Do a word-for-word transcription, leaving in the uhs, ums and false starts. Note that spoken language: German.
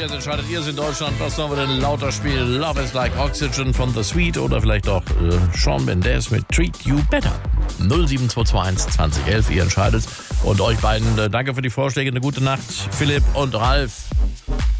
jetzt entscheidet ihr es in Deutschland. Was sollen wir denn lauter spielen? Love is like Oxygen von The Sweet oder vielleicht auch äh, Shawn Mendes mit Treat You Better. null sieben zwei zwei eins zwanzig elf, ihr entscheidet. Und euch beiden äh, danke für die Vorschläge. Eine gute Nacht, Philipp und Ralf.